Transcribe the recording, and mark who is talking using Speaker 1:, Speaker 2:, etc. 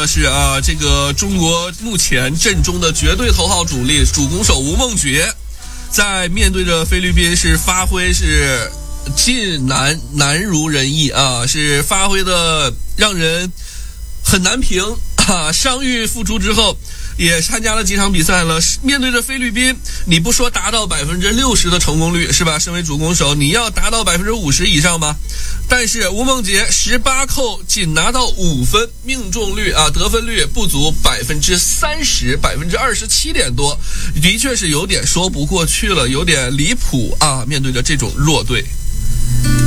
Speaker 1: 的是这个中国目前阵中的绝对头号主力主攻手吴梦觉，在面对着菲律宾是发挥是尽难如人意是发挥的让人很难评伤愈复出之后，也参加了几场比赛了。面对着菲律宾，你不说达到60%的成功率是吧？身为主攻手，你要达到50%以上吧。但是吴梦洁18扣仅拿到5分，命中率得分率不足30%，27点多，的确是有点说不过去了，有点离谱面对着这种弱队。